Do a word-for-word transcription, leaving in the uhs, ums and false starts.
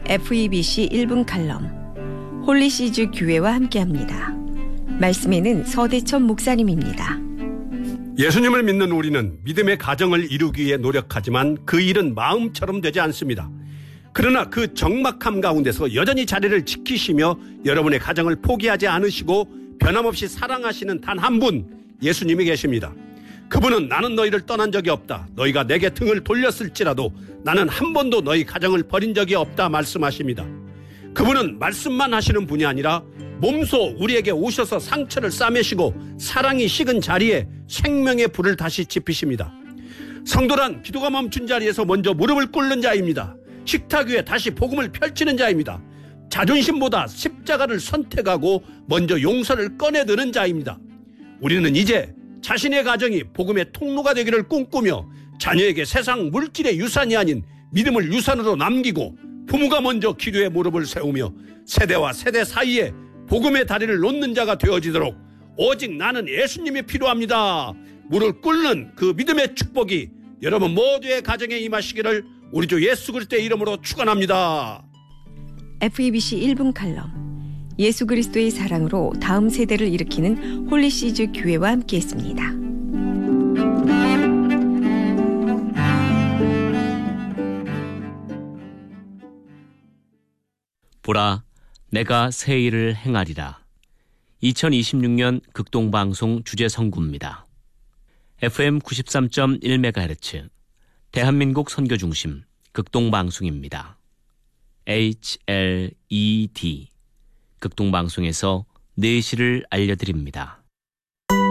에프이비씨 일 분 칼럼 홀리시즈 교회와 함께합니다. 말씀에는 서대천 목사님입니다. 예수님을 믿는 우리는 믿음의 가정을 이루기 위해 노력하지만 그 일은 마음처럼 되지 않습니다. 그러나 그 적막함 가운데서 여전히 자리를 지키시며 여러분의 가정을 포기하지 않으시고 변함없이 사랑하시는 단 한 분, 예수님이 계십니다. 그분은 나는 너희를 떠난 적이 없다. 너희가 내게 등을 돌렸을지라도 나는 한 번도 너희 가정을 버린 적이 없다 말씀하십니다. 그분은 말씀만 하시는 분이 아니라 몸소 우리에게 오셔서 상처를 싸매시고 사랑이 식은 자리에 생명의 불을 다시 지피십니다. 성도란 기도가 멈춘 자리에서 먼저 무릎을 꿇는 자입니다. 식탁 위에 다시 복음을 펼치는 자입니다. 자존심보다 십자가를 선택하고 먼저 용서를 꺼내드는 자입니다. 우리는 이제 자신의 가정이 복음의 통로가 되기를 꿈꾸며 자녀에게 세상 물질의 유산이 아닌 믿음을 유산으로 남기고 부모가 먼저 기도의 무릎을 세우며 세대와 세대 사이에 복음의 다리를 놓는 자가 되어지도록 오직 나는 예수님이 필요합니다. 무릎 꿇는 그 믿음의 축복이 여러분 모두의 가정에 임하시기를 우리 주 예수 그리스도의 이름으로 축원합니다. 에프이비씨 일 분 칼럼 예수 그리스도의 사랑으로 다음 세대를 일으키는 홀리시즈 교회와 함께했습니다. 보라, 내가 새 일을 행하리라. 이천이십육 년 극동방송 주제선구입니다. 에프엠 구십삼 점 일 메가헤르츠 대한민국 선교중심 극동방송입니다. 에이치엘이디 극동방송에서 내시를 알려드립니다.